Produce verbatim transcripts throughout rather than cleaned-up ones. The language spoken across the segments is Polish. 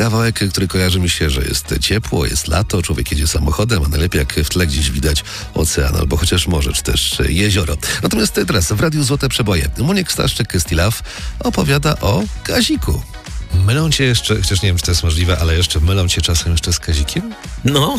kawałek, który kojarzy mi się, że jest ciepło, jest lato, człowiek jedzie samochodem, a najlepiej jak w tle gdzieś widać ocean, albo chociaż morze, czy też jezioro. Natomiast teraz w Radiu Złote Przeboje Muniek Staszczyk Stilaw opowiada o Kaziku. Mylą cię jeszcze, chociaż nie wiem, czy to jest możliwe, ale jeszcze mylą cię czasem jeszcze z Kazikiem? No.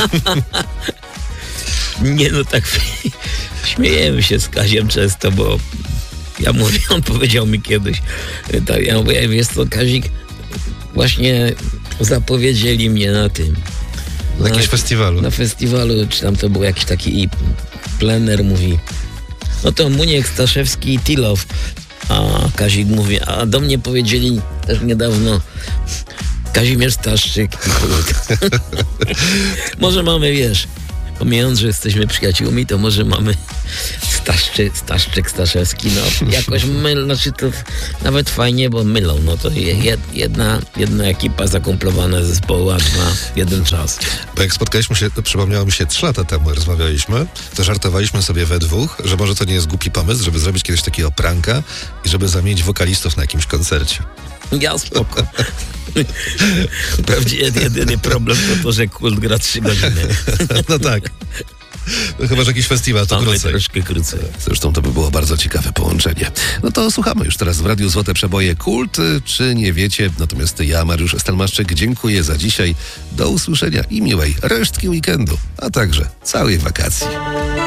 Nie no, tak śmiejemy się z Kaziem często, bo ja mówię, on powiedział mi kiedyś, tak, ja mówię, wiesz co, Kazik, właśnie zapowiedzieli mnie na tym. Na jakimś festiwalu. Na festiwalu, czy tam to był jakiś taki i plener, mówi, no to Muniek Staszewski i Tilow. A Kazik mówi, a do mnie powiedzieli też niedawno Kazimierz Staszczyk i Kult. Może mamy, wiesz, pomijając, że jesteśmy przyjaciółmi, to może mamy Staszczy, Staszczyk, Staszewski, no jakoś myl, znaczy to nawet fajnie, bo mylą, no to je, jedna, jedna ekipa zakomplowana zespołu, a dwa jeden czas. Bo jak spotkaliśmy się, to przypomniało mi się trzy lata temu, jak rozmawialiśmy, to żartowaliśmy sobie we dwóch, że może to nie jest głupi pomysł, żeby zrobić kiedyś takiego pranka i żeby zamienić wokalistów na jakimś koncercie. Ja spoko. Wprawdzie jedyny problem to to, że Kult gra trzy godziny. No tak. No chyba, że jakiś festiwal to Mamy krócej. troszkę krócej. Zresztą to by było bardzo ciekawe połączenie. No to słuchamy już teraz w Radiu Złote Przeboje Kult, czy nie wiecie? Natomiast ja, Mariusz Stelmaszczyk, dziękuję za dzisiaj. Do usłyszenia i miłej resztki weekendu, a także całej wakacji.